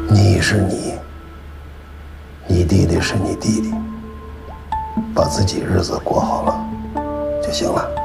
你是你，你弟弟是你弟弟，把自己日子过好了就行了。